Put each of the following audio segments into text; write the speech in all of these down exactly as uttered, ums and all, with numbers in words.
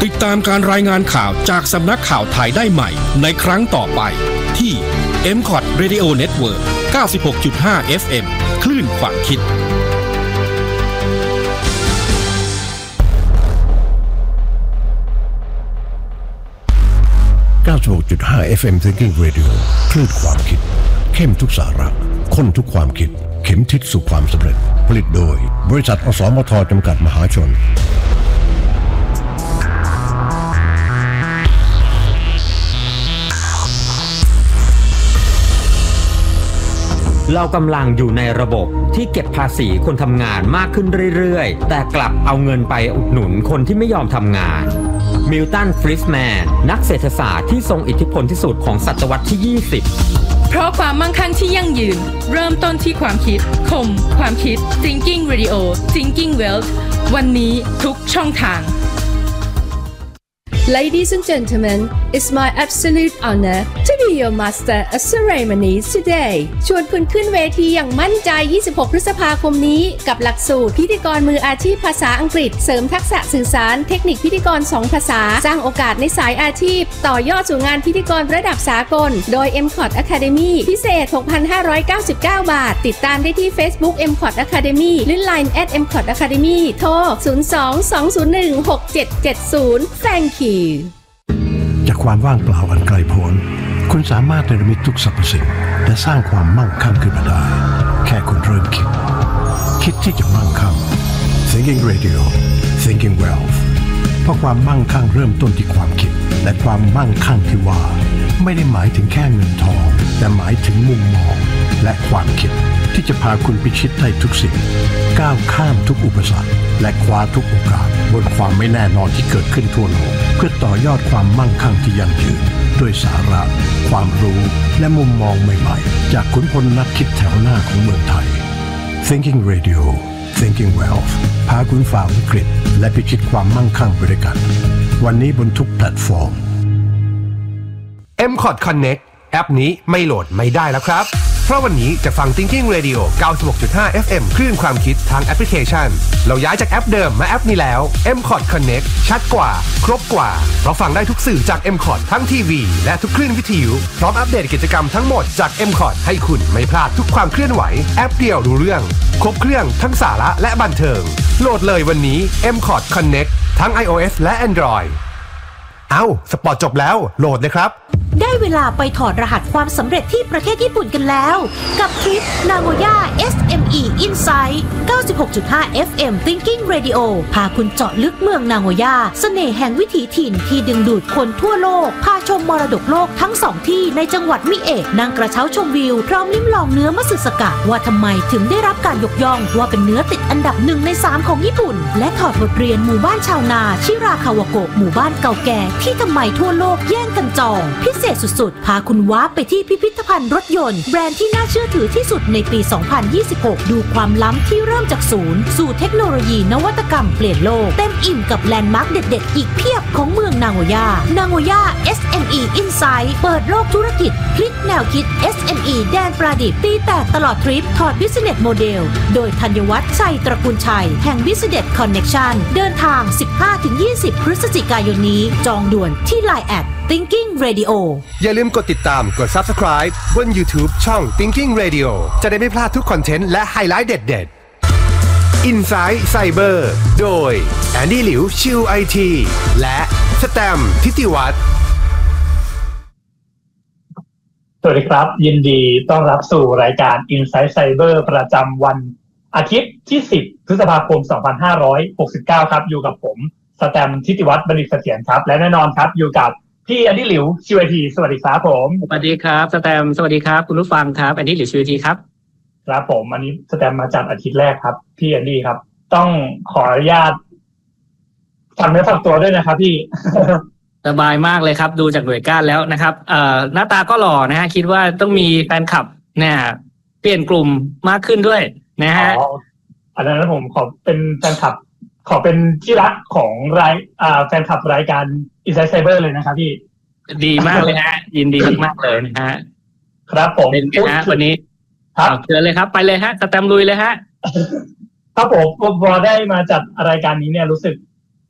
ติดตามการรายงานข่าวจากสำนักข่าวไทยได้ใหม่ในครั้งต่อไปที่ เอ็ม ซี โอ ที Radio Network เก้าสิบหกจุดห้า เอฟ เอ็ม คลื่นความคิดเก้าสิบหกจุดห้า เอฟ เอ็ม Thinking Radio คลื่นความคิดเข้มทุกสาระข้นทุกความคิดเข็มทิศสู่ความสำเร็จผลิตโดยบริษัทอสมทจำกัดมหาชนเรากำลังอยู่ในระบบที่เก็บภาษีคนทำงานมากขึ้นเรื่อยๆแต่กลับเอาเงินไปอุดหนุนคนที่ไม่ยอมทำงานมิลตัน ฟริสแมนนักเศรษฐศาสตร์ที่ทรงอิทธิพลที่สุดของศตวรรษที่ยี่สิบเพราะความมั่งคั่งที่ยั่งยืนเริ่มต้นที่ความคิดคมความคิด Thinking Radio Thinking Wealth วันนี้ทุกช่องทาง Ladies and gentlemen, it's my absolute honor to be your master of ceremonies today. ชวนคุณขึ้นเวทีอย่างมั่นใจยี่สิบหกพฤษภาคมนี้กับหลักสูตรพิธีกรมืออาชีพภาษาอังกฤษเสริมทักษะสื่อสารเทคนิคพิธีกรสองภาษาสร้างโอกาสในสายอาชีพต่อยอดสู่งานพิธีกรระดับสากลโดย เอ็ม ซี โอ ที Academy พิเศษ หกพันห้าร้อยเก้าสิบเก้า บาทติดตามได้ที่ Facebook เอ็ม ซี โอ ที Academy หรือ ไลน์ แอท เอ็ม ซี โอ ที Academy โทรศูนย์ สอง สอง ศูนย์ หนึ่ง หก เจ็ด เจ็ด ศูนย์ Thank you จากความว่างเปล่าอันไกลโพ้นคุณสามารถเนรมิตทุกสรรพสิ่งและสร้างความมั่งคั่งขึ้นมาได้แค่คุณเริ่มคิดคิดที่จะมั่งคั่ง Thinking Radio Thinking Wealth เพราะความมั่งคั่งเริ่มต้นที่ความคิดและความมั่งคั่งที่ว่าไม่ได้หมายถึงแค่เงินทองแต่หมายถึงมุมมองและความคิดที่จะพาคุณพิชิตได้ทุกสิ่งก้าวข้ามทุกอุปสรรคและคว้าทุกโอกาสบนความไม่แน่นอนที่เกิดขึ้นทั่วโลกเพื่อต่อยอดความมั่งคั่งที่ยั่งยืนด้วยสาระความรู้และมุมมองใหม่ๆจากขุนพลนักคิดแถวหน้าของเมืองไทย Thinking Radio Thinking Wealth พาคุณฝ่าวิกฤตและพิชิตความมั่งคั่งไปด้วยกันวันนี้บนทุกแพลตฟอร์มเอ็ม ซี โอ ที Connect แอปนี้ไม่โหลดไม่ได้แล้วครับเพราะวันนี้จะฟัง Thinking Radio เก้าสิบหกจุดห้า เอฟ เอ็ม คลื่นความคิดทางแอปพลิเคชันเราย้ายจากแอปเดิมมาแอปนี้แล้ว เอ็ม ซี โอ ที Connect ชัดกว่าครบกว่าเพราะฟังได้ทุกสื่อจาก เอ็ม ซี โอ ที ทั้งทีวีและทุกคลื่นวิทยุพร้อมอัปเดตกิจกรรมทั้งหมดจาก เอ็ม ซี โอ ที ให้คุณไม่พลาดทุกความเคลื่อนไหวแอปเดียวรู้เรื่องครบเครื่องทั้งสาระและบันเทิงโหลดเลยวันนี้ เอ็ม ซี โอ ที Connect ทั้ง iOS และ Android เอ้าสปอร์ตจบแล้วโหลดเลยครับได้เวลาไปถอดรหัสความสำเร็จที่ประเทศญี่ปุ่นกันแล้วกับทริป Nagoya เอส เอ็ม อี Insight เก้าสิบหกจุดห้า เอฟ เอ็ม Thinking Radio พาคุณเจาะลึกเมืองนาโกย่าเสน่ห์แห่งวิถีถิ่นที่ดึงดูดคนทั่วโลกพาชมมรดกโลกทั้งสองที่ในจังหวัดมิเอะนั่งกระเช้าชมวิวพร้อมลิ้มลองเนื้อมัตสึสกะว่าทำไมถึงได้รับการยกย่องว่าเป็นเนื้อติดอันดับหนึ่งในสามของญี่ปุ่นและถอดบทเรียนหมู่บ้านชาวนาชิราคาวาโกะหมู่บ้านเก่าแก่ที่ทำไมทั่วโลกแย่งกันจองพิเศษสุดๆพาคุณว้าไปที่พิพิธภัณฑ์รถยนต์แบรนด์ที่น่าเชื่อถือที่สุดในปี สองพันยี่สิบหก ดูความล้ำที่เริ่มจากศูนย์สู่เทคโนโลยีนวัตกรรมเปลี่ยนโลกเต็มอิ่มกับแลนด์มาร์คเด็ดๆอีกเพียบของเมืองนาโกย่านาโกย่า เอส เอ็ม อี Insight เปิดโลกธุรกิจพลิกแนวคิด เอส เอ็ม อี แดนประดิษฐ์ตีแตกตลอดทริปถอด Business Model โดยธัญวัฒน์ชัยตระกูลชัยแห่ง Business Connection เดินทาง สิบห้าถึงยี่สิบ พฤศจิกายนนี้จองด่วนที่ ไลน์ แอท Thinking Radio อย่าลืมกดติดตามกด Subscribe บน YouTube ช่อง Thinking Radio จะได้ไม่พลาดทุกคอนเทนต์และไฮไลท์เด็ดๆ Inside Cyber โดยแอนดี้หลิวชิว ไอ ที และสแตมป์ทิติวัฒน์สวัสดีครับยินดีต้อนรับสู่รายการ Inside Cyber ประจำวันอาทิตย์ที่สิบพฤษภาคมสองพันห้าร้อยหกสิบเก้าครับอยู่กับผมสแตมป์ทิติวัฒน์บัณฑิตเสถียรครับและแน่นอนครับอยู่กับพี่แอนดี้หลิวชิว ไอ ทีสวัสดีครับผมสวัสดีครับสแตมป์สวัสดีครับคุณผู้ฟังครับแอนดี้หลิวชิว ไอ ทีครับครับผมอันนี้สแตมป์มาจากอาทิตย์แรกครับพี่แอนดี้ครับต้องขออนุญาตฝากเนื้อฝากตัวด้วยนะครับพี่สบายมากเลยครับดูจากหน่วยก้านแล้วนะครับเอ่อหน้าตาก็หล่อนะฮะคิดว่าต้องมีแฟนคลับเนี่ยเปลี่ยนกลุ่มมากขึ้นด้วยนะฮะอ๋ออันนั้นผมขอเป็นแฟนคลับขอเป็นที่รักของรายอ่าแฟนคลับรายการ Inside Cyber เลยนะครับพี่ดีมากเลยฮะยินดีมากๆเลยนะฮะครับผมเป็นไงฮะวันนี้ครับเชิญเลยครับไปเลยฮะสแตมป์ลุยเลยฮะครับผมพอได้มาจัดรายการนี้เนี่ยรู้สึก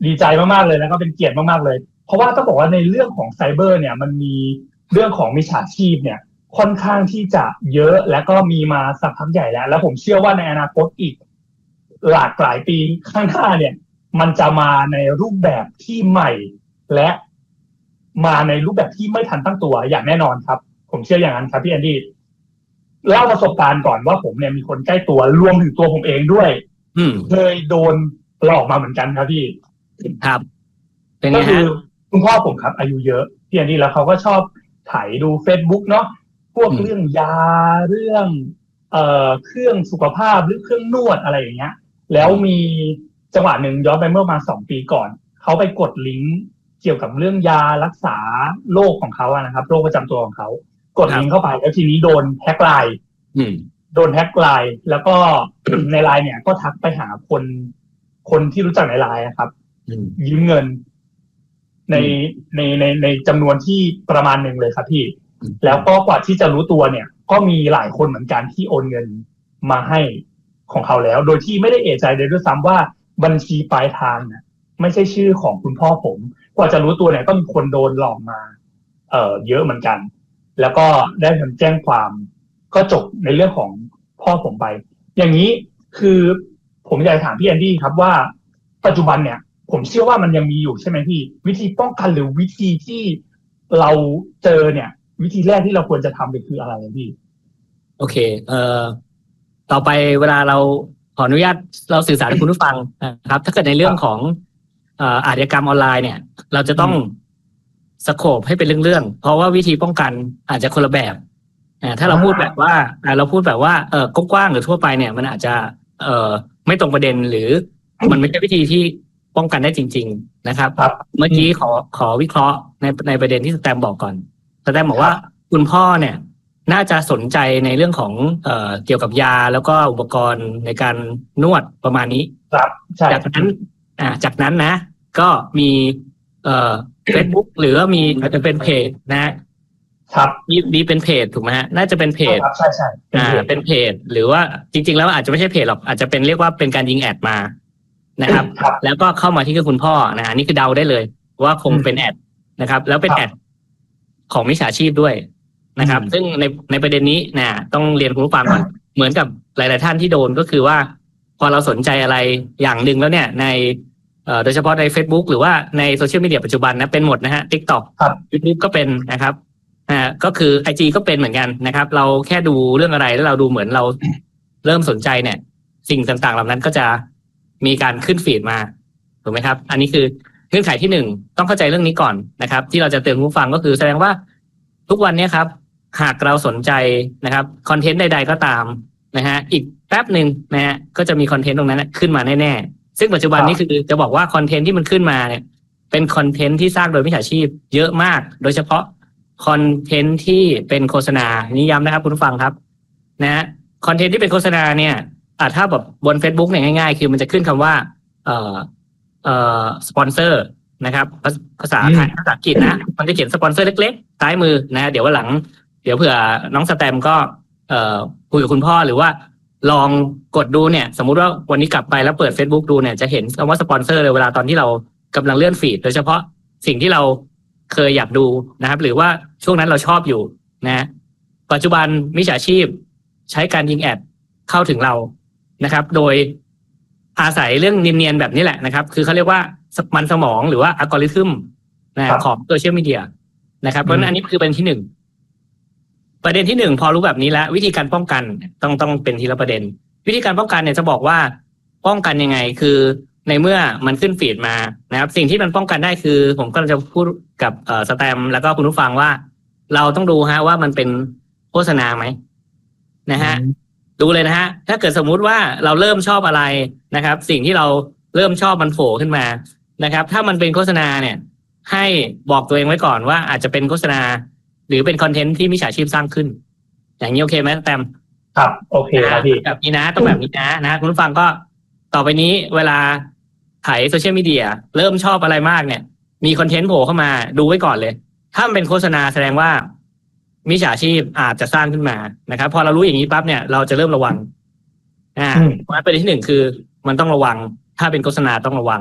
ดีใจมากๆเลยแล้วก็เป็นเกียรติมากๆเลยเพราะว่าต้องบอกว่าในเรื่องของไซเบอร์เนี่ยมันมีเรื่องของมิจฉาชีพเนี่ยค่อนข้างที่จะเยอะและก็มีมาสักพักใหญ่แล้วแล้วผมเชื่อว่าในอนาคตอีกหลากหลายปีข้างหน้าเนี่ยมันจะมาในรูปแบบที่ใหม่และมาในรูปแบบที่ไม่ทันตั้งตัวอย่างแน่นอนครับผมเชื่ออย่างนั้นครับพี่แอนดี้เล่าประสบการณ์ก่อนว่าผมเนี่ยมีคนใกล้ตัวรวมถึงตัวผมเองด้วยเคยโดนหลอกมาเหมือนกันครับพี่ครับเป็นไงฮะก็คือคุณพ่อผมครับอายุเยอะพี่แอนดี้แล้วเขาก็ชอบถ่ายดู Facebook เนาะพวกเรื่องยาเรื่องเอ่อเครื่องสุขภาพหรือเครื่องนวดอะไรอย่างเงี้ยแล้วมีจังหวะหนึ่งย้อนไปเมื่อประมาณสองปีก่อนเขาไปกดลิงก์เกี่ยวกับเรื่องยารักษาโรคของเขาอะนะครับโรคประจำตัวของเขากดลิงก์เข้าไปแล้วทีนี้โดนแฮ็กไลน์โดนแฮ็กไลน์แล้วก็ ในไลน์เนี่ยก็ทักไปหาคนคนที่รู้จักในไลน์ครับยืมเงินในในในในจำนวนที่ประมาณหนึ่งเลยครับพี่แล้วก็กว่าที่จะรู้ตัวเนี่ยก็มีหลายคนเหมือนกันที่โอนเงินมาให้ของเขาแล้วโดยที่ไม่ได้เอะใจเลยด้วยซ้ำว่าบัญชีปลายทางเนี่ยไม่ใช่ชื่อของคุณพ่อผมกว่าจะรู้ตัวเนี่ยก็มีคนโดนหลอกมาเอ่อเยอะเหมือนกันแล้วก็ได้ทำแจ้งความก็จบในเรื่องของพ่อผมไปอย่างนี้คือผมอยากถามพี่แอนดี้ครับว่าปัจจุบันเนี่ยผมเชื่อว่ามันยังมีอยู่ใช่ไหมพี่วิธีป้องกันหรือวิธีที่เราเจอเนี่ยวิธีแรกที่เราควรจะทำคืออะไรพี่โอเคเอ่อต่อไปเวลาเราขออนุญาตเราสื่อสารกับคุณผู้ฟังนะครับถ้าเกิดในเรื่องของเอ่ออาชญากรรมออนไลน์เนี่ยเราจะต้องสโคปให้เป็นเรื่องๆเพราะว่าวิธีป้องกันอาจจะคนละแบบถ้าเราพูดแบบว่าเราพูดแบบว่าเออกว้างๆหรือทั่วไปเนี่ยมันอาจจะเอ่อไม่ตรงประเด็นหรือมันไม่ใช่วิธีที่ป้องกันได้จริงๆนะครับเมื่อกี้ขอขอวิเคราะห์ในในประเด็นที่สแตมบอกก่อนสแตมบอกว่าคุณพ่อเนี่ยน่าจะสนใจในเรื่องของเอ่อเกี่ยวกับยาแล้วก็อุปกรณ์ในการนวดประมาณนี้ครับจากนั้นอ่าจากนั้นนะก็มีเอ่อ Facebook หรือว่ามีอาจจะเป็นเพจนะครับมีมีเป็นเพจถูกไหมฮะน่าจะเป็นเพจใช่ใช่อ่าเป็นเพจหรือว่าจริงๆแล้วอาจจะไม่ใช่เพจหรอกอาจจะเป็นเรียกว่าเป็นการยิงแอดมานะครับแล้วก็เข้ามาที่คือคุณพ่อนะฮะนี่คือเดาได้เลยว่าคงเป็นแอดนะครับแล้วเป็นแอดของมิจฉาชีพด้วยนะครับซึ่งในในประเด็นนี้นะต้องเรียนคุณผู้ฟังก่อนเหมือนกับหลายๆท่านที่โดนก็คือว่าพอเราสนใจอะไรอย่างหนึ่งแล้วเนี่ยในเอ่อโดยเฉพาะใน Facebook หรือว่าในโซเชียลมีเดียปัจจุบันนะเป็นหมดนะฮะ TikTok YouTube ก็เป็นนะครับอ่าก็คือ ไอ จี ก็เป็นเหมือนกันนะครับเราแค่ดูเรื่องอะไรแล้วเราดูเหมือนเราเริ่มสนใจเนี่ยสิ่งต่างๆเหล่านั้นก็จะมีการขึ้นฟีดมาถูกไหมครับอันนี้คือเงื่อนไขที่หนึ่งต้องเข้าใจเรื่องนี้ก่อนนะครับที่เราจะเตือนผู้ฟังก็คือแสดงว่าทุกวันนี้ครับหากเราสนใจนะครับคอนเทนต์ใดๆก็ตามนะฮะอีกแป๊บหนึ่งนะฮะก็จะมีคอนเทนต์ตรงนั้นขึ้นมาแน่ๆซึ่งปัจจุบันนี้คือจะบอกว่าคอนเทนต์ที่มันขึ้นมาเนี่ยเป็นคอนเทนต์ที่สร้างโดยมิจฉาชีพเยอะมากโดยเฉพาะคอนเทนต์ที่เป็นโฆษณานี่ย้ำนะครับคุณผู้ฟังครับนะฮะคอนเทนต์ที่เป็นโฆษณาเนี่ยอ่าถ้าแบบบน Facebook เนี่ยง่ายๆคือมันจะขึ้นคำว่าเอ่อเอ่อสปอนเซอร์นะครับภาษาไทยภาษาอังกฤษนะมันจะเขียนสปอนเซอร์เล็กๆซ้ายมือนะเดี๋ยววันหลังเดี๋ยวเผื่อน้องสแตมก็เอ่อคุยกับคุณพ่อหรือว่าลองกดดูเนี่ยสมมุติว่าวันนี้กลับไปแล้วเปิด Facebook ดูเนี่ยจะเห็นคำว่าสปอนเซอร์เลยเวลาตอนที่เรากำลังเลื่อนฟีดโดยเฉพาะสิ่งที่เราเคยอยากดูนะครับหรือว่าช่วงนั้นเราชอบอยู่นะปัจจุบันมิจฉาชีพใช้การยิงแอดเข้าถึงเรานะครับโดยอาศัยเรื่องเนียนๆแบบนี้แหละนะครับคือเขาเรียกว่ามันสมองหรือว่าอัลกอริทึมนะของโซเชียลมีเดียนะครับเพราะฉะนั้นอันนี้คือประเด็นที่หนึ่งประเด็นที่หนึ่งพอรู้แบบนี้แล้ววิธีการป้องกันต้องต้องเป็นทีละประเด็นวิธีการป้องกันเนี่ยจะบอกว่าป้องกันยังไงคือในเมื่อมันขึ้นฟีดมานะครับสิ่งที่มันป้องกันได้คือผมก็จะพูดกับเอ่อสแตมแล้วก็คุณผู้ฟังว่าเราต้องดูฮะว่ามันเป็นโฆษณาไหมนะฮะดูเลยนะฮะถ้าเกิดสมมุติว่าเราเริ่มชอบอะไรนะครับสิ่งที่เราเริ่มชอบมันโผล่ขึ้นมานะครับถ้ามันเป็นโฆษณาเนี่ยให้บอกตัวเองไว้ก่อนว่าอาจจะเป็นโฆษณาหรือเป็นคอนเทนต์ที่มิจฉาชีพสร้างขึ้นอย่างนี้โอเคไหมแตมครับโอเคครับพี่แบบนี้นะต้องแบบนี้นะนะคุณผู้ฟังก็ต่อไปนี้เวลาถ่ายโซเชียลมีเดียเริ่มชอบอะไรมากเนี่ยมีคอนเทนต์โผล่เข้ามาดูไว้ก่อนเลยถ้ามันเป็นโฆษณาแสดงว่ามิจฉาชีพอาจจะสร้างขึ้นมานะครับพอเรารู้อย่างนี้ปั๊บเนี่ยเราจะเริ่มระวังอ่าเพราะฉะนั้นประเด็นที่หนึ่งคือมันต้องระวังถ้าเป็นโฆษณาต้องระวัง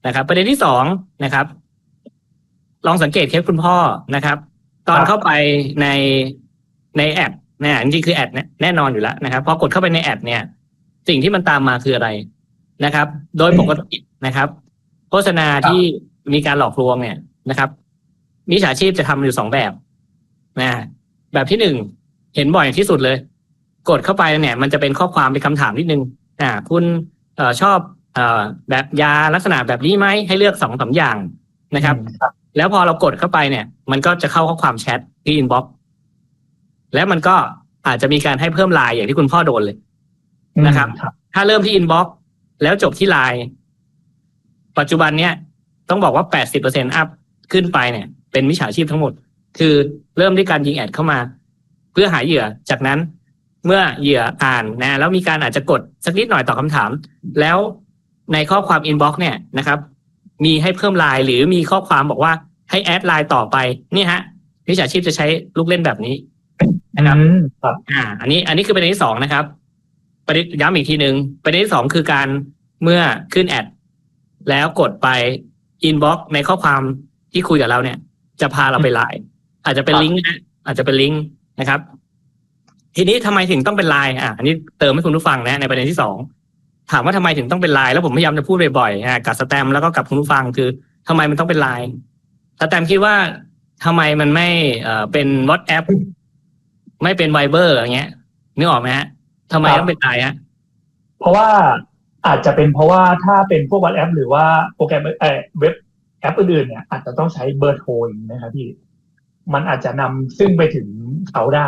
นะครับประเด็นที่สองนะครับลองสังเกตเคสคุณพ่อนะครับตอนเข้าไปในในแอดเนี่ยจริงๆคือแอดเนี่ยแน่นอนอยู่แล้วนะครับพอกดเข้าไปในแอดเนี่ยสิ่งที่มันตามมาคืออะไรนะครับโดยปกตินะครับโฆษณาที่มีการหลอกลวงเนี่ยนะครับมิจฉาชีพจะทำอยู่สองแบบนะแบบที่หนึ่งเห็นบ่อยที่สุดเลยกดเข้าไปเนี่ยมันจะเป็นข้อความเป็นคำถามนิดนึงอ่าคุณเอ่อชอบเอ่อแบบยาลักษณะแบบนี้ไหมให้เลือกสองสามอย่างนะครับแล้วพอเรากดเข้าไปเนี่ยมันก็จะเข้าข้อความแชทที่อินบ็อกซ์แล้วมันก็อาจจะมีการให้เพิ่มไลน์อย่างที่คุณพ่อโดนเลยนะครับถ้าเริ่มที่อินบ็อกซ์แล้วจบที่ไลน์ปัจจุบันเนี้ยต้องบอกว่า แปดสิบเปอร์เซ็นต์ อัพขึ้นไปเนี่ยเป็นมิจฉาชีพทั้งหมดคือเริ่มด้วยการยิงแอดเข้ามาเพื่อหาเหยื่อจากนั้นเมื่อเหยื่ออ่านนะแล้วมีการอาจจะกดสักนิดหน่อยตอบคำถามแล้วในข้อความอินบ็อกซ์เนี่ยนะครับมีให้เพิ่มไลน์หรือมีข้อความบอกว่าให้แอดไลน์ต่อไปนี่ฮะมิจฉาชีพจะใช้ลูกเล่นแบบนี้นะครับอ่าอันนี้อันนี้คือประเด็นที่สองนะครับประเด็นย้ำอีกทีหนึ่งประเด็นที่สองคือการเมื่อขึ้นแอดแล้วกดไปอินบ็อกซ์ในข้อความที่คุยกับเราเนี่ยจะพาเราไปไลน์อาจจะเป็นลิงก์นะอาจจะเป็นลิงก์นะครับทีนี้ทำไมถึงต้องเป็นไลน์อ่ะอันนี้เติมให้คุณผู้ฟังนะในประเด็นที่สองถามว่าทำไมถึงต้องเป็นไลน์แล้วผมพยายามจะพูดบ่อยๆอ่ะกับสแตมแล้วก็กับคุณผู้ฟังคือทำไมมันต้องเป็นไลน์สแตมคิดว่าทำไมมันไม่เอ่อเป็น WhatsApp ไม่เป็น Viber อย่างเงี้ยนึกออกไหมฮะทำไมต้องเป็นไลน์ฮะเพราะว่าอาจจะเป็นเพราะว่าถ้าเป็นพวก WhatsApp หรือว่าโปรแกรมเอ่อเว็บแอปอื่นๆเนี่ยอาจจะต้องใช้เบอร์โทรอย่างนี้นะครับพี่มันอาจจะนำซึ่งไปถึงเขาได้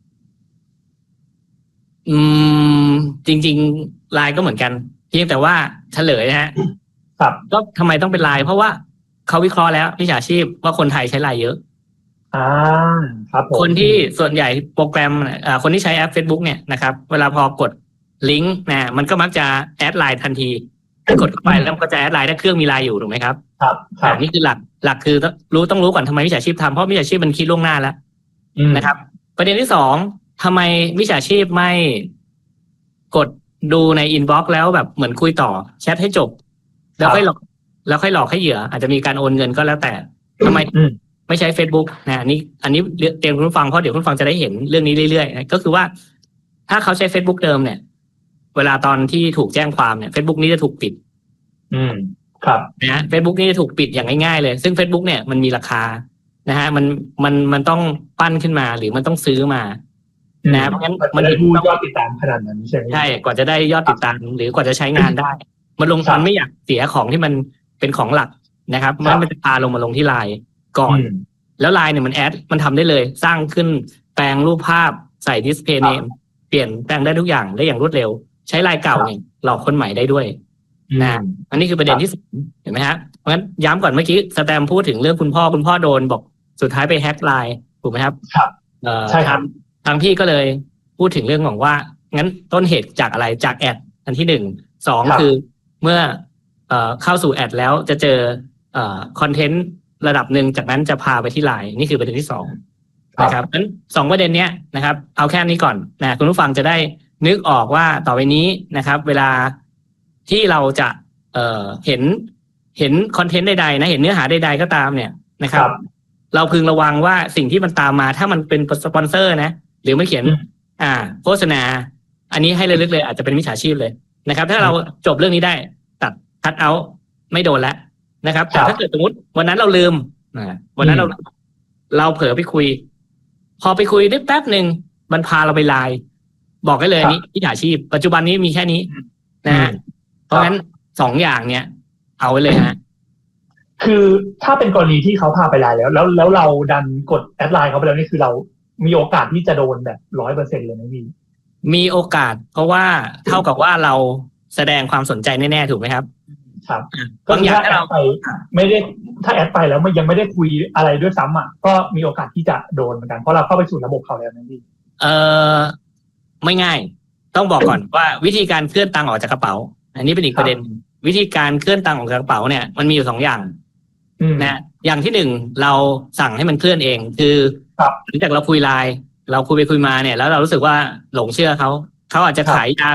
อืมจริงๆไลน์ก็เหมือนกันเพียงแต่ว่าเฉลยนะฮะครับก็ทำไมต้องเป็นไลน์เพราะว่าเขาวิเคราะห์แล้วมิจฉาชีพว่าคนไทยใช้ไลน์เยอะอ่าครับผมคนที่ส่วนใหญ่โปรแกรมอ่าคนที่ใช้แอป Facebook เนี่ยนะครับเวลาพอกดลิงก์นะมันก็มักจะแอดไลน์ทันทีกดเข้าไปแล้วก็จะแอดไลน์ถ้าเครื่องมีไลน์อยู่ถูกไหมครับครับครับนี่คือหลักหลักคือรู้ต้องรู้ก่อนทำไมมิจฉาชีพทำเพราะมิจฉาชีพมันคิดล่วงหน้าแล้วนะครับประเด็นที่สองทำไมมิจฉาชีพไม่กดดูในอินบ็อกซ์แล้วแบบเหมือนคุยต่อแชทให้จบแล้วค่อยหลอกแล้วค่อยหลอกให้เหยื่ออาจจะมีการโอนเงินก็แล้วแต่ทำไมไม่ใช้ Facebook นะอันนี้อันนี้เตรียมคุณผู้ฟังเพราะเดี๋ยวคุณผู้ฟังจะได้เห็นเรื่องนี้เรื่อยๆก็คือว่าถ้าเขาใช้ Facebook เดิมเนี่ยเวลาตอนที่ถูกแจ้งความเนี่ย Facebook นี้จะถูกปิดอืมครับนะฮะ Facebook นี่จะถูกปิดอย่างง่ายๆเลยซึ่ง Facebook เนี่ยมันมีราคานะฮะมันมันมันต้องปั้นขึ้นมาหรือมันต้องซื้อมานะเพราะงั้นมันดูยอดติดตามขนาดนั้นใช่ไหมใช่กว่าจะได้ยอดติดตามหรือกว่าจะใช้งานได้มันลงทุนไม่อยากเสียของที่มันเป็นของหลักนะครับมันมันจะพาลงมาลงที่ไลน์ก่อนแล้วไลน์เนี่ยมันแอดมันทำได้เลยสร้างขึ้นแปลงรูปภาพใส่ดิสเพย์เนมเปลี่ยนแปลงได้ทุกอย่างได้อย่างรวดเร็วใช้ไลน์เก่าเนี่ยหลอกคนใหม่ได้ด้วยนะอันนี้คือประเด็นที่สองเห็นไหมฮะเพราะฉะนั้นย้ำก่อนเมื่อกี้สแตมพูดถึงเรื่องคุณพ่อคุณพ่อโดนบอกสุดท้ายไปแฮกไลน์ถูกไหมครับครับใช่ครับทางพี่ก็เลยพูดถึงเรื่องของว่างั้นต้นเหตุจากอะไรจากแอดอันที่หนึ่งสองคือเมื่อเอ่อเข้าสู่แอดแล้วจะเจอเอ่อคอนเทนต์ระดับหนึ่งจากนั้นจะพาไปที่ไลน์นี่คือประเด็นที่สองนะครับงั้นสองประเด็นเนี้ยนะครับเอาแค่นี้ก่อนนะคุณผู้ฟังจะได้นึกออกว่าต่อไปนี้นะครับเวลาที่เราจะเอ่อเห็นเห็นคอนเทนต์ใดๆนะเห็นเนื้อหาใดๆก็ตามเนี่ยนะครับเราพึงระวังว่าสิ่งที่มันตามมาถ้ามันเป็นสปอนเซอร์นะหรือไม่เขียนอ่าโฆษณาอันนี้ให้ลึกๆเลยอาจจะเป็นมิจฉาชีพเลยนะครับถ้าเราจบเรื่องนี้ได้ตัดคัทเอาท์ไม่โดนแล้วนะครับแต่ถ้าเกิดสมมติวันนั้นเราลืมอ่าวันนั้นเราเราเผลอไปคุยพอไปคุยได้แป๊บหนึ่งมันพาเราไปไลน์บอกได้เลยนี่มิจฉาชีพปัจจุบันนี้มีแค่นี้นะฮะเพราะงั้นสองอย่างเนี้ยเอาไว้เลยฮะคือถ้าเป็นกรณีที่เขาพาไปไลน์แล้วแล้วแล้วเราดันกดแอดไลน์เขาไปแล้วนี่คือเรามีโอกาสที่จะโดนแบบร้อยเปอร์เซ็นต์เลยไหมพี่มีโอกาสเพราะว่าเท่ากับว่าเราแสดงความสนใจแน่ๆถูกไหมครับครับบางอย่างถ้าเราไปไม่ได้ถ้าแอดไปแล้วมันยังไม่ได้คุยอะไรด้วยซ้ำอ่ะก็มีโอกาสที่จะโดนเหมือนกันเพราะเราเข้าไปสู่ระบบเขาแล้วนะพี่เออไม่ง่ายต้องบอกก่อนว่าวิธีการเคลื่อนตังค์ออกจากกระเป๋าอันนี้เป็นอีกประเด็นวิธีการเคลื่อนตังค์ออกจากกระเป๋าเนี่ยมันมีอยู่สองอย่างนะอย่างที่หนึ่งเราสั่งให้มันเคลื่อนเองคือหลังจากเราคุยไลน์เราคุยไปคุยมาเนี่ยแล้วเรารู้สึกว่าหลงเชื่อเขาเขาอาจจะขายยาแบบ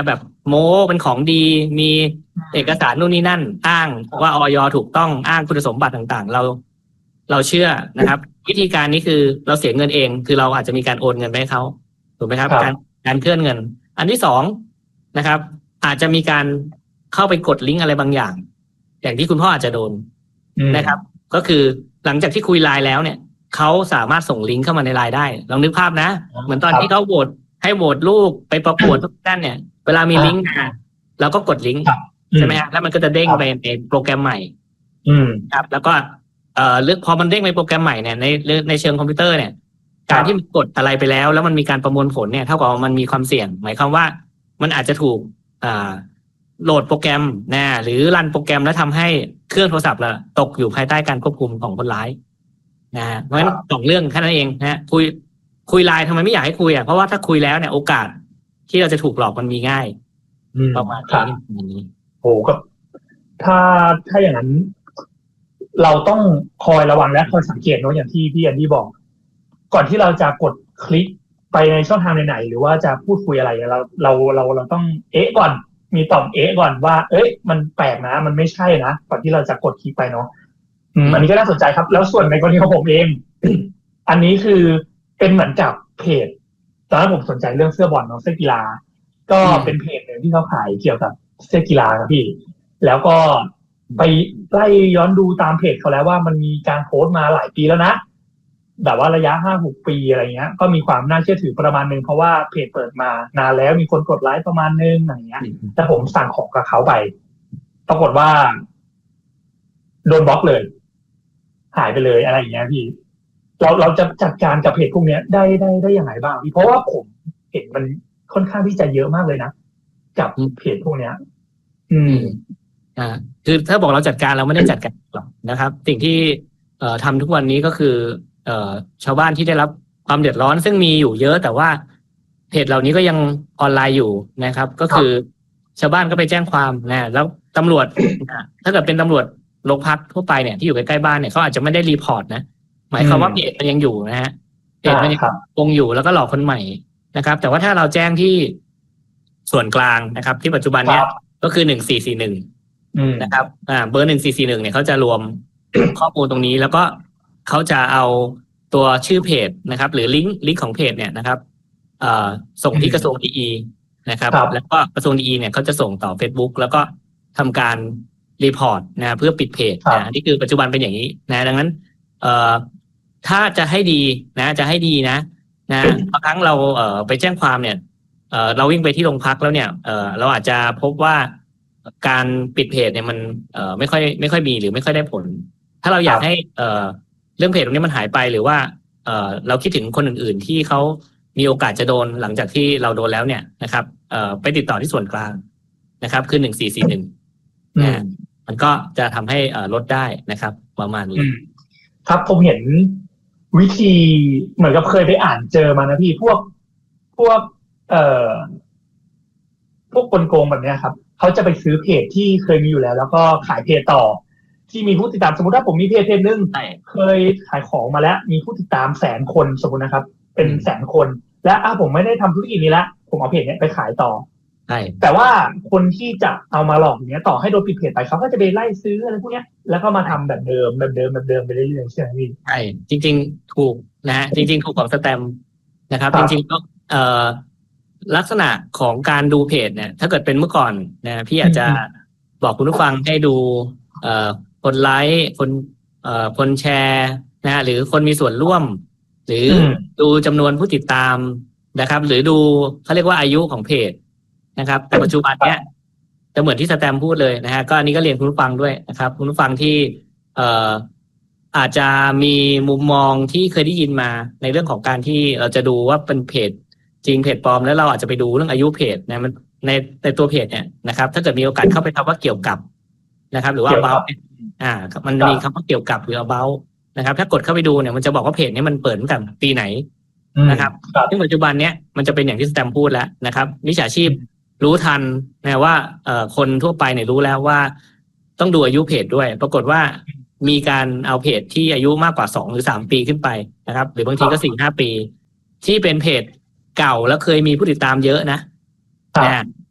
โม้เป็นของดีมีเอกสารนู่นนี่นั่นอ้างว่าอย.ถูกต้องอ้างคุณสมบัติต่างๆเราเราเชื่อนะครับวิธีการนี้คือเราเสียเงินเองคือเราอาจจะมีการโอนเงินไปให้เขาถูกไหมครับการการเคลื่อนเงินอันที่สองนะครับอาจจะมีการเข้าไปกดลิงก์อะไรบางอย่างอย่างที่คุณพ่ออาจจะโดนนะครับก็คือหลังจากที่คุยไลน์แล้วเนี่ยเขาสามารถส่งลิงก์เข้ามาในไลน์ได้ลองนึกภาพนะเหมือนตอนที่เขาโหวตให้โหวตลูกไปประกวดทุกท่านเนี่ยเวลามีลิงก์มาเราก็กดลิงก์ใช่ไหมฮะแล้วมันก็จะเด้งไปในโปรแกรมใหม่ครับแล้วก็เอ่อเลือกพอมันเด้งไปโปรแกรมใหม่เนี่ยในในเชิงคอมพิวเตอร์เนี่ยการที่มันกดอะไรไปแล้วแล้วมันมีการประมวลผลเนี่ยเท่ากับมันมีความเสี่ยงหมายความว่ามันอาจจะถูกอ่าโหลดโปรแกรมนะหรือรันโปรแกรมแล้วทำให้เครื่องโทรศัพท์เราตกอยู่ภายใต้การควบคุมของคนร้ายนะฮะเพราะฉะนั้นสองเรื่องแค่นั้นเองนะฮะคุยคุยไลน์ทำไมไม่อยากให้คุยอ่ะเพราะว่าถ้าคุยแล้วเนี่ยโอกาสที่เราจะถูกหลอกมันมีง่ายประมาณนี้โอ้ก็ถ้าถ้าอย่างนั้นเราต้องคอยระวังและคอยสังเกตเนาะอย่างที่พี่แอนดี้บอกก่อนที่เราจะกดคลิกไปในช่องทางไหนๆหรือว่าจะพูดคุยอะไรเราเราเราเราต้องเอ๊ะก่อนมีต่อมเอ๊ะก่อนว่าเอ้ยมันแปลกนะมันไม่ใช่นะก่อนที่เราจะกดคลิกไปเนาะอืมอันนี้ก็น่าสนใจครับแล้วส่วนในกรณีของผมเอง อันนี้คือเป็นเหมือนกับเพจตอนนั้นผมสนใจเรื่องเสื้อบอลเนาะเสื้อกีฬาก็เป็นเพจหนึ่งที่เขาขายเกี่ยวกับเสื้อกีฬาครับพี่แล้วก็ไปไล่ย้อนดูตามเพจเขาแล้วว่ามันมีการโพสต์มาหลายปีแล้วนะแบบว่าระยะ ห้าหก ปีอะไรเงี้ยก็มีความน่าเชื่อถือประมาณนึงเพราะว่าเพจเปิดมานานแล้วมีคนกดไลค์ประมาณนึงอะไรเงี้ยแต่ผมสั่งของกับเขาไปปรากฏว่าโดนบล็อกเลยหายไปเลยอะไรอย่างเงี้ยพี่เราเราจะจัดการกับเพจพวกนี้ได้ได้ได้ยังไงบ้างพี่เพราะว่าผมเห็นมันค่อนข้างที่จะเยอะมากเลยนะกับเพจพวกเนี้ยอืมอ่าคือถ้าบอกเราจัดการเราไม่ได้จัดการหรอกนะครับสิ่งที่เอ่อทำทุกวันนี้ก็คือเอ่อชาวบ้านที่ได้รับความเดือดร้อนซึ่งมีอยู่เยอะแต่ว่าเพจเหล่านี้ก็ยังออนไลน์อยู่นะครับก็คือชาวบ้านก็ไปแจ้งความนะแล้วตำรวจ ถ้าเกิดเป็นตำรวจโรงพักทั่วไปเนี่ยที่อยู่ใกล้ๆบ้านเนี่ยเขาอาจจะไม่ได้รีพอร์ตนะหมายความว่าเพจมันยังอยู่นะฮะเพจมันยังคงอยู่แล้วก็หลอกคนใหม่นะครับแต่ว่าถ้าเราแจ้งที่ส่วนกลางนะครับที่ปัจจุบันเนี้ยก็คือหนึ่งสี่สี่หนึ่งนะครับอ่าเบอร์หนึ่งสี่สี่หนึ่งเนี่ยเขาจะรวม ข้อมูลตรงนี้แล้วก็เขาจะเอาตัวชื่อเพจนะครับหรือลิงก์ลิงก์ของเพจเนี่ยนะครับเอ่อส่งที่กระทรวงดีนะครับแล้วก็กระทรวงดีเนี่ยเขาจะส่งต่อ Facebook แล้วก็ทำการรีพอร์ตนะเพื่อปิดเพจนะนี่คือปัจจุบันเป็นอย่างนี้นะดังนั้นเอ่อถ้าจะให้ดีนะจะให้ดีนะนะบางครั้งเราเอ่อไปแจ้งความเนี่ยเอ่อเราวิ่งไปที่โรงพักแล้วเนี่ยเอ่อเราอาจจะพบว่าการปิดเพจเนี่ยมันเอ่อไม่ค่อยไม่ค่อยมีหรือไม่ค่อยได้ผลถ้าเราอยากให้เอ่อเรื่องเพจตรงนี้มันหายไปหรือว่าเอ่อเราคิดถึงคนอื่นๆที่เขามีโอกาสจะโดนหลังจากที่เราโดนแล้วเนี่ยนะครับเอ่อไปติดต่อที่ส่วนกลางนะครับคือหนึ่งสี่สี่หนึ่งนะมันก็จะทำให้เอ่อลดได้นะครับประมาณนี้ครับผมเห็นวิธีเหมือนกับเคยไปอ่านเจอมานะพี่พวกพวกเอ่อพวกกลโกงแบบนี้ครับเขาจะไปซื้อเพจที่เคยมีอยู่แล้วแล้วก็ขายเพจต่อที่มีผู้ติดตามสมมติถ้าผมมีเพจเพจนึงเคยขายของมาแล้วมีผู้ติดตามแสนคนสมมตินะครับเป็นแสนคนและอ่ะผมไม่ได้ทำธุรกิจนี้ละผมเอาเพจนี้ไปขายต่อแต่ว่าคนที่จะเอามาหลอกอย่างเงี้ยต่อให้โดนปิดเพจไปเขาก็จะไปไล่ซื้ออะไรพวกเนี้ยแล้วก็มาทำแบบเดิมแบบเดิมแบบเดิมไปเรื่อยๆใช่ไหมพี่ใช่จริงๆถูกนะฮะจริงๆถูกของสแตมป์นะครับจริงๆก็เอ่อลักษณะของการดูเพจเนี่ยถ้าเกิดเป็นเมื่อก่อนนะพี่อาจจะบอกคุณผู้ฟังให้ดูเอ่อคนไลค์คนเอ่อคนแชร์นะหรือคนมีส่วนร่วมหรือดูจำนวนผู้ติดตามนะครับหรือดูเขาเรียกว่าอายุของเพจนะครับแต่ปัจจุบันเนี้ยจะเหมือนที่สแตมพูดเลยนะฮะก็อันนี้ก็เรียนคุณผู้ฟังด้วยนะครับคุณผู้ฟังที่เอ่ออาจจะมีมุมมองที่เคยได้ยินมาในเรื่องของการที่เราจะดูว่าเป็นเพจจริงเพจปลอมแล้วเราอาจจะไปดูเรื่องอายุเพจนะมันในในตัวเพจเนี่ยนะครับถ้าเกิดมีโอกาสเข้าไปคำว่าเกี่ยวกับนะครับหรือว่า about อ่ามันมีคำว่าเกี่ยวกับหรือ about นะครับถ้ากดเข้าไปดูเนี่ยมันจะบอกว่าเพจนี้มันเปิดตั้งแต่ปีไหนนะครับซึ่งปัจจุบันเนี้ยมันจะเป็นอย่างที่สแตมพูดแล้วนะครับมิจฉาชีพรู้ทันนะว่าเอ่อคนทั่วไปเนี่ยรู้แล้วว่าต้องดูอายุเพจด้วยปรากฏว่ามีการเอาเพจที่อายุมากกว่าสองหรือสามปีขึ้นไปนะครับหรือบางทีก็ สี่ห้า ปีที่เป็นเพจเก่าแล้วเคยมีผู้ติดตามเยอะนะนะ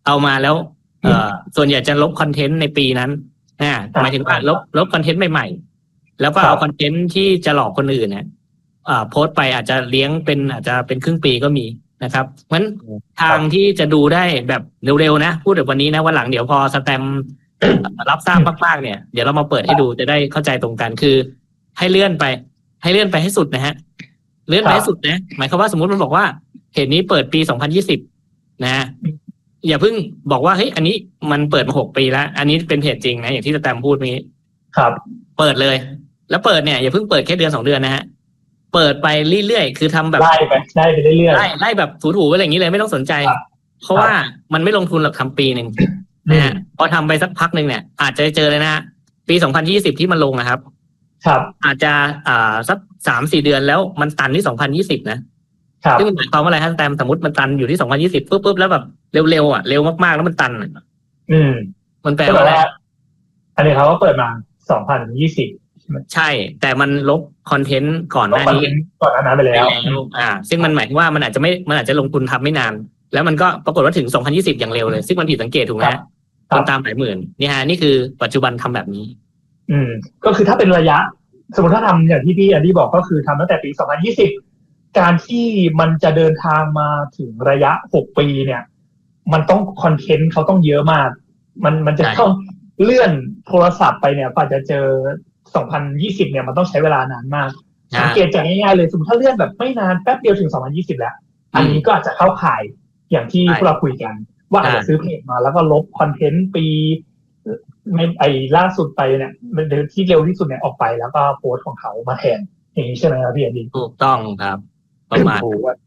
เอามาแล้วเอ่อส่วนใหญ่จะลบคอนเทนต์ในปีนั้นอ่าหมายถึงว่าลบลบคอนเทนต์ใหม่ๆแล้วก็เอาคอนเทนต์ที่จะหลอกคนอื่นเนี่ยอ่าโพสต์ไปอาจจะเลี้ยงเป็นอาจจะเป็นครึ่งปีก็มีนะครับเพราะฉะนั้นทางที่จะดูได้แบบเร็วๆนะพูดแบบวันนี้นะวันหลังเดี๋ยวพอสแตมป์รับทราบมากๆเนี่ยเดี๋ยวเรามาเปิดให้ดูจะได้เข้าใจตรงกันคือให้เลื่อนไปให้เลื่อนไปให้สุดนะฮะเลื่อนไปให้สุดนะหมายความว่าสมมติมันบอกว่าเหตุนี้เปิดปีสองพันยี่สิบนะฮะอย่าเพิ่งบอกว่าเฮ้ยอันนี้มันเปิดมาหกปีแล้วอันนี้เป็นเหตุจริงนะอย่างที่สแตมป์พูดนี้ครับเปิดเลยแล้วเปิดเนี่ยอย่าเพิ่งเปิดแค่เดือนสองเดือนนะฮะเปิดไปเรื่อยๆคือทำแบบไล่ไปไล่ไปเรื่อยๆไล่ไล่แบบถูๆไปอย่างนี้เลยไม่ต้องสนใจเพราะว่ามันไม่ลงทุนหรอกทำปีหนึ่งนะฮะพอทำไปสักพักหนึ่งเนี่ยอาจจะเจอเลยนะปีสองพันยี่สิบที่มันลงนะครับครับอาจจะอ่าสักสามสี่เดือนแล้วมันตันที่สองพันยี่สิบนะครับซึ่งมันหมายความว่าอะไรฮะแต่สมมติมันตันอยู่ที่สองพันยี่สิบปุ๊บปุ๊บแล้วแบบเร็วๆอ่ะเร็วมากๆแล้วมันตันอืมมันแปลว่าอะไรอันนี้เขาก็เปิดมาสองพันยี่สิบใช่แต่มันลบคอนเทนต์ก่อนหน้านี้ก่อนหน้านั้นไปแล้วอ่าซึ่งมันหมายถึงว่ามันอาจจะไม่มันอาจจะลงทุนทำไม่นานแล้วมันก็ปรากฏว่าถึงสองพันยี่สิบอย่างเร็วเลยซึ่งมันผิดสังเกตถูกไหมคนตามหลายหมื่นนี่ฮะนี่คือปัจจุบันทำแบบนี้อืมก็คือถ้าเป็นระยะสมมติถ้าทำอย่างที่พี่อันดี้บอกก็คือทำตั้งแต่ปีสองพันยี่สิบการที่มันจะเดินทางมาถึงระยะหกปีเนี่ยมันต้องคอนเทนต์เขาต้องเยอะมากมันมันจะต้องเลื่อนโทรศัพท์ไปเนี่ยกว่าจะเจอสองพันยี่สิบเนี่ยมันต้องใช้เวลานานมากสังเกตจากง่ายๆเลยสมมติถ้าเลื่อนแบบไม่นานแป๊บเดียวถึงสองพันยี่สิบแล้วอันนี้ก็อาจจะเข้าข่ายอย่างที่พวกเราคุยกันว่าอาจจะซื้อเพจมาแล้วก็ลบคอนเทนต์ปีไม่ไอ้ล่าสุดไปเนี่ยที่เร็วที่สุดเนี่ยออกไปแล้วก็โพสต์ของเขามาแทนอย่างนี้ใช่ไหมครับพี่อันดี้ถูกต้องครับประมาณ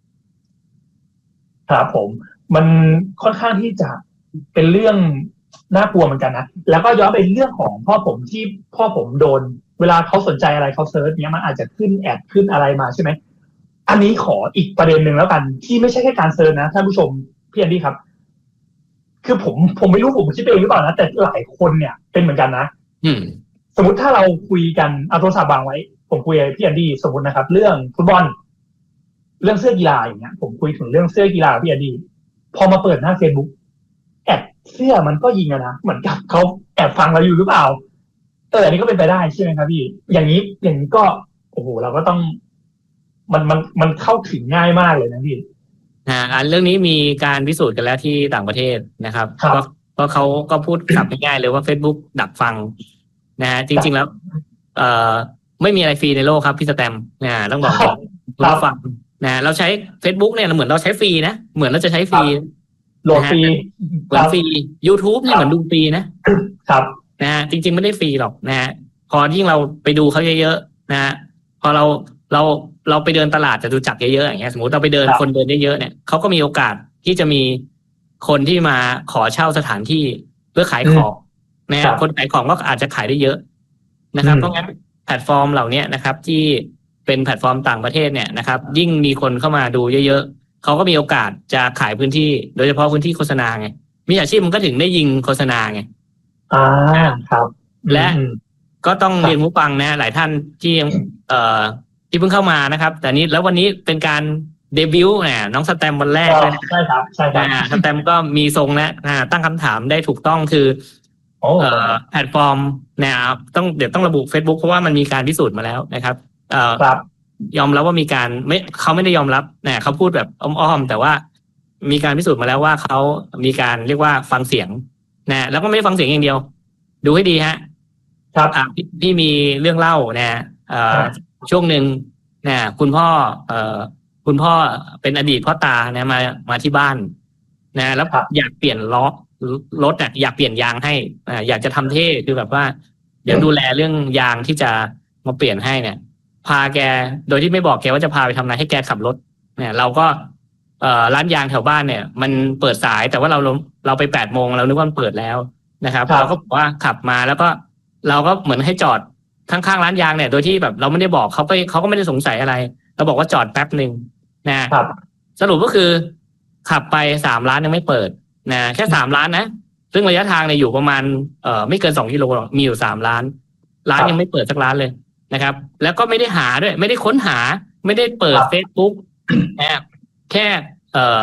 ครับผมมันค่อนข้างที่จะเป็นเรื่องน่ากลัวเหมือนกันนะแล้วก็ย้อนไปเรื่องของพ่อผมที่พ่อผมโดนเวลาเขาสนใจอะไรเขาเซิร์ชเนี้ยมันอาจจะขึ้นแอดขึ้นอะไรมาใช่ไหมอันนี้ขออีกประเด็นหนึ่งแล้วกันที่ไม่ใช่แค่การเซิร์ชนะท่านผู้ชมพี่อันดี้ครับคือผมผมไม่รู้ผมคิดเองหรือเปล่านะแต่หลายคนเนี่ยเป็นเหมือนกันนะอืมสมมติถ้าเราคุยกันเอาโทรศัพท์วางไว้ผมคุยกับพี่อันดี้สมมตินะครับเรื่องฟุตบอลเรื่องเสื้อกีฬาอย่างเงี้ยผมคุยถึงเรื่องเสื้อกีฬาพี่อันดี้พอมาเปิดหน้า Facebook แอดเสื้อมันก็ยิงอะนะเหมือนกับเขาแอบฟังเราอยู่หรือเปล่าเอออันนี้ก็เป็นไปได้ใช่ไหมครับพี่อย่างนี้อย่างนี้ก็โอ้โหเราก็ต้องมันมันมันเข้าถึงง่ายมากเลยนะพี่อ่าอันเรื่องนี้มีการพิสูจน์กันแล้วที่ต่างประเทศนะครับเพราะเพราะเขาก็พูดขับง่ายๆเลยว่า Facebook ดักฟังนะฮะจริงๆแล้วเอ่อไม่มีอะไรฟรีในโลกครับพี่สแตมป์นะต้องบอกคุณผู้ฟังนะเราใช้ Facebook เนี่ยเหมือนเราใช้ฟรีนะเหมือนเราจะใช้ฟรีโหลดฟรีเหมือนฟรี YouTube เนี่ยเหมือนดูฟรีนะครับนะฮะจริงๆไม่ได้ฟรีหรอกนะฮะพอยิ่งเราไปดูเขาเยอะๆนะฮะพอเราเราเราไปเดินตลาดจตุจักรเยอะๆอย่างเงี้ยสมมติเราไปเดินคนเดินเยอะๆเนี่ยเขาก็มีโอกาสที่จะมีคนที่มาขอเช่าสถานที่เพื่อขายของนะฮะคนขายของก็อาจจะขายได้เยอะนะครับเพราะงั้นแพลตฟอร์มเหล่านี้นะครับที่เป็นแพลตฟอร์มต่างประเทศเนี่ยนะครับยิ่งมีคนเข้ามาดูเยอะๆเขาก็มีโอกาสจะขายพื้นที่โดยเฉพาะพื้นที่โฆษณาไงมีอาชีพมันก็ถึงได้ยิงโฆษณาไงอ่าครับและก็ต้องเรียนผู้ฟังนะหลายท่านที่ยังเอ่อที่เพิ่งเข้ามานะครับแต่นี้แล้ววันนี้เป็นการเดบิวต์เนี่ยน้องสแตมวันแรกเลยใช่ครับใช่ครับสแตมก็มีทรงนะตั้งคำถามได้ถูกต้องคือเอ่อแพลตฟอร์มเนี่ยต้องเดี๋ยวต้องระบุ Facebook เพราะว่ามันมีการพิสูจน์มาแล้วนะครับเอ่อยอมรับว่ามีการไม่เขาไม่ได้ยอมรับเนี่ยเขาพูดแบบอ้อมๆแต่ว่ามีการพิสูจน์มาแล้วว่าเขามีการเรียกว่าฟังเสียงนะแล้วก็ไม่ได้ฟังเสียงอย่างเดียวดูให้ดีฮะครับอ่าพี่มีเรื่องเล่านะเอ่อช่วงหนึ่งเนี่ยคุณพ่อเอ่อคุณพ่อเป็นอดีตพ่อตาเนี่ยมามาที่บ้านนะแล้วอยากเปลี่ยนล้อรถเนี่ยอยากเปลี่ยนยางให้อ่าอยากจะทำเท่คือแบบว่าเดี๋ยวดูแลเรื่องยางที่จะมาเปลี่ยนให้เนี่ยพาแกโดยที่ไม่บอกแกว่าจะพาไปทำอะไรให้แกขับรถเนี่ยเราก็เอ่อร้านยางแถวบ้านเนี่ยมันเปิดสายแต่ว่าเราเราไปแปดโมงเรานึกว่ามันเปิดแล้วนะครับเราก็บอกว่าขับมาแล้วก็เราก็เหมือนให้จอดข้างๆร้านยางเนี่ยโดยที่แบบเราไม่ได้บอกเขาไปเขาก็ไม่ได้สงสัยอะไรเราบอกว่าจอดแป๊บนึงนะครับสรุปก็คือขับไปสามร้านยังไม่เปิดนะแค่สามร้านนะซึ่งระยะทางเนี่ยอยู่ประมาณเอ่อไม่เกินสองกิโลหรอกมีอยู่สามร้านร้านยังไม่เปิดสักร้านเลยนะครับแล้วก็ไม่ได้หาด้วยไม่ได้ค้นหาไม่ได้เปิด Facebook นะแค่เอ่อ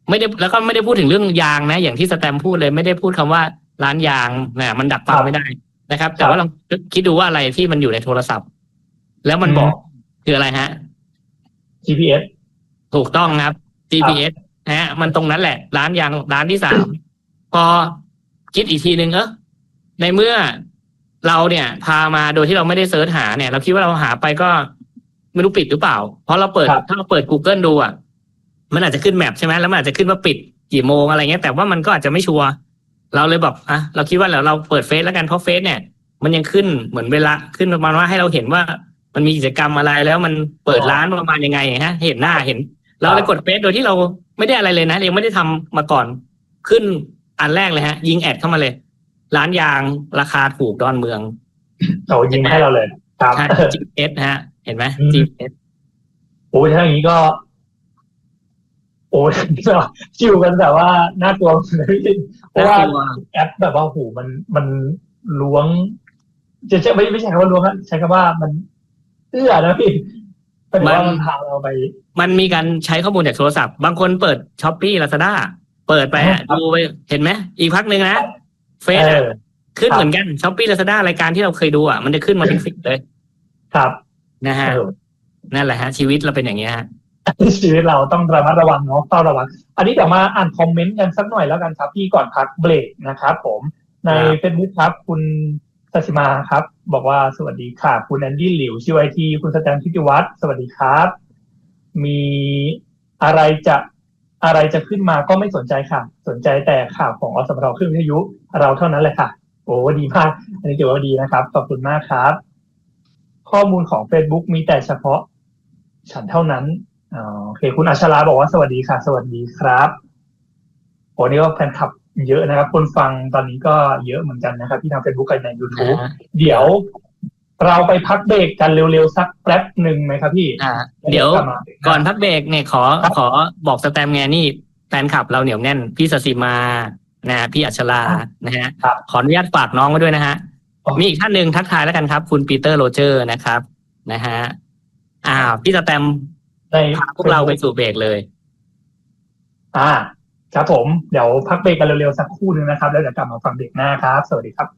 ไม่ได้แล้วก็ไม่ได้พูดถึงเรื่องยางนะอย่างที่สแตมพูดเลยไม่ได้พูดคำว่าร้านยางนะมันดักฟังไม่ได้นะครับแต่ว่าลองคิดดูว่าอะไรที่มันอยู่ในโทรศัพท์แล้วมันบอกคืออะไรฮะจี พี เอสถูกต้องครับ จี พี เอส ฮะมันตรงนั้นแหละร้านยางร้านที่สามพอคิดอีกทีนึงเออในเมื่อเราเนี่ยพามาโดยที่เราไม่ได้เสิร์ชหาเนี่ยเราคิดว่าเราหาไปก็ไม่รู้ปิดหรือเปล่าเพราะเราเปิดถ้าเราเปิด Google ดูอ่ะมันอาจจะขึ้นแมปใช่ไหมแล้วมันอาจจะขึ้นว่าปิดกี่โมงอะไรเงี้ยแต่ว่ามันก็อาจจะไม่ชัวร์เราเลยบอกอ่ะเราคิดว่าเราเราเปิดเฟซแล้วกันเพราะเฟซเนี่ยมันยังขึ้นเหมือนเวลาขึ้นประมาณว่าให้เราเห็นว่ามันมีกิจกรรมอะไรแล้วมันเปิดร้านประมาณยังไงฮะเห็นหน้าเห็นเราเลยกดเฟซโดยที่เราไม่ได้อะไรเลยนะยังไม่ได้ทำมาก่อนขึ้นอันแรกเลยฮะยิงแอดเข้ามาเลยร้านยางราคาถูกดอนเมืองโอ้ยิงให้เราเลยครับจี พี เอส ฮะเห็นไหม จี พี เอสโอ้ถ้าอย่างนี้ก็โอ้ชิวกันแต่ว่าน่ากลัวเลยเพราะว่าแอปแบบว่าหูมันมันล้วงจะใช้ไม่ไม่ใช่คำว่าล้วงนะใช้คำว่ามันเอื้อนะพี่มันมันพาเราไปมันมีการใช้ข้อมูลจากโทรศัพท์บางคนเปิด Shopee Lazada เปิดไปดูไปเห็นไหมอีกพักนึงนะเฟซขึ้นเหมือนกัน Shopee Lazada รายการที่เราเคยดูอ่ะมันจะขึ้นมาเป็นฟิกเลยครับนะฮะนั่นแหละฮะชีวิตเราเป็นอย่างนี้ฮะชีวิตเราต้องระมัดระวังเนาะเฝ้าระวังอันนี้เดี๋ยวมาอ่านคอมเมนต์กันสักหน่อยแล้วกันครับพี่ก่อนพักเบรกนะครับผมใน Facebook ครับคุณสัชมาครับบอกว่าสวัสดีค่ะคุณแอนดี้หลิวชิวไอทีคุณสแตมทิติวัฒน์สวัสดีครับมีอะไรจะอะไรจะขึ้นมาก็ไม่สนใจค่ะสนใจแต่ข่าวของอสมทขึ้นวิทยุเราเท่านั้นเลยค่ะโอ้ดีมากอันนี้ถือว่าดีนะครับขอบคุณมากครับข้อมูลของ Facebook มีแต่เฉพาะฉันเท่านั้นอ๋อโอเคคุณอัชราบอกว่าสวัสดีค่ะสวัสดีครับโอ้นี่ก็แฟนคลับเยอะนะครับคนฟังตอนนี้ก็เยอะเหมือนกันนะครับที่ทาง Facebook กับใน YouTube เดี๋ยวเราไปพักเบรกกันเร็วๆสักแป๊บนึงไหมครับพี่อ่าเดี๋ยวก่อนพักเบรกเนี่ยขอขอบอกสแตมไงนี่แฟนคลับเราเหนียวแน่นพี่สศิมานะพี่อัชรานะฮะขออนุญาตฝากน้องไว้ด้วยนะฮะมีอีกท่านหนึ่งทักทายแล้วกันครับคุณปีเตอร์โรเจอร์นะครับนะฮะอ้าวพี่สแตมพาพวกเราไปสู่เบรกเลยอ่าครับผมเดี๋ยวพักเบรกกันเร็วๆสักครู่นึงนะครับแล้วเดี๋ยวกลับมาฟังเบรกหน้าครับสวัสดีครับ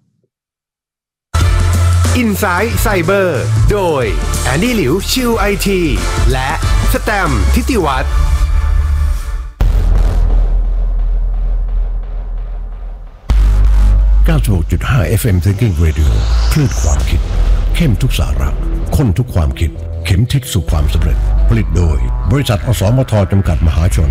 Inside Cyber โดยแอนดี้หลิวชิวไอทีและสแตมทิติวัฒน์เก้าสิบหกจุดห้า เอฟ เอ็ม Thinking Radio คลื่นความคิดเข้มทุกสาระข้นทุกความคิดเข็มทิศสู่ความสำเร็จผลิตโดยบริษัทอสมทจำกัดมหาชน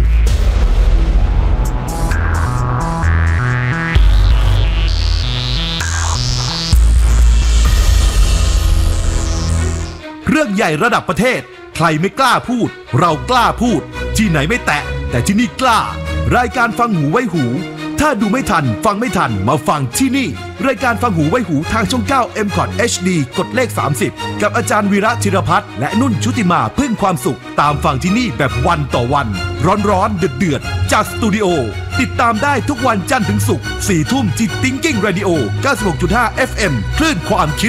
เรื่องใหญ่ระดับประเทศใครไม่กล้าพูดเรากล้าพูดที่ไหนไม่แตะแต่ที่นี่กล้ารายการฟังหูไว้หูถ้าดูไม่ทันฟังไม่ทันมาฟังที่นี่รายการฟังหูไว้หูทางช่องเก้า เอ็ม คอท เอช ดี กดเลขสามสิบกับอาจารย์วีระธีรพัฒน์และนุ่นชุติมาพึ่งความสุขตามฟังที่นี่แบบวันต่อวันร้อนๆเดือดๆจากสตูดิโอติดตามได้ทุกวันจันทร์ถึงศุกร์สี่ทุ่มที่ Thinking Radio เก้าสิบหกจุดห้า เอฟ เอ็ม คลื่นความคิด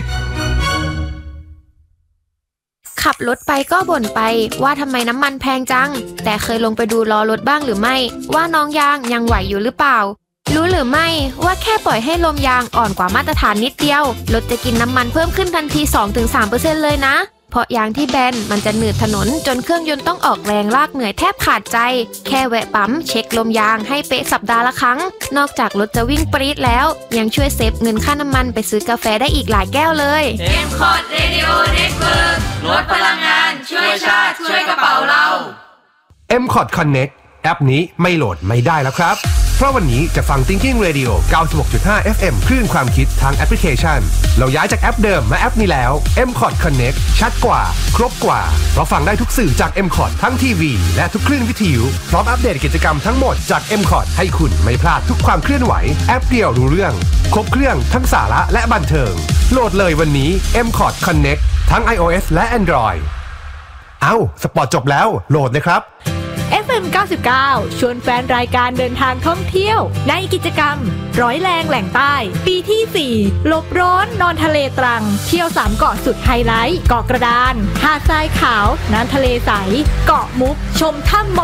ขับรถไปก็บ่นไปว่าทำไมน้ำมันแพงจังแต่เคยลงไปดูล้อรถบ้างหรือไม่ว่าน้องยางยังไหวอยู่หรือเปล่ารู้หรือไม่ว่าแค่ปล่อยให้ลมยางอ่อนกว่ามาตรฐานนิดเดียวรถจะกินน้ำมันเพิ่มขึ้นทันที สองถึงสามเปอร์เซ็นต์ เลยนะเพราะยางที่แบนมันจะหนืดถนนจนเครื่องยนต์ต้องออกแรงลากเหนื่อยแทบขาดใจแค่แวะปั๊มเช็คลมยางให้เป๊ะสัปดาห์ละครั้งนอกจากรถจะวิ่งปรี๊ดแล้วยังช่วยเซฟเงินค่าน้ำมันไปซื้อกาแฟได้อีกหลายแก้วเลยเอ็ม คอท Radio Network ลดพลังงานช่วยชาติช่วยกระเป๋าเราเอ็ม คอท Connect แอปนี้ไม่โหลดไม่ได้แล้วครับเพราะวันนี้จะฟัง Thinking Radio เก้าสิบหกจุดห้า เอฟ เอ็ม คลื่นความคิดทางแอปพลิเคชันเราย้ายจากแอปเดิมมาแอปนี้แล้ว เอ็ม คอท Connect ชัดกว่าครบกว่าเพราะฟังได้ทุกสื่อจาก เอ็ม คอท ทั้งทีวีและทุกคลื่นวิทยุพร้อมอัปเดตกิจกรรมทั้งหมดจาก เอ็ม คอท ให้คุณไม่พลาดทุกความเคลื่อนไหวแอปเดียวรู้เรื่องครบเครื่องทั้งสาระและบันเทิงโหลดเลยวันนี้ เอ็ม คอท Connect ทั้ง iOS และ Android เอ้าสปอร์ตจบแล้วโหลดเลยครับเอฟ เอ็ม เก้าสิบเก้า ชวนแฟนรายการเดินทางท่องเที่ยวในกิจกรรมร้อยแรงแหล่งใต้ปีที่สี่หลบร้อนนอนทะเลตรังเที่ยวสามเกาะสุดไฮไลท์เกาะกระดานหาดทรายขาวน้ำทะเลใสเกาะมุกชมถ้ำ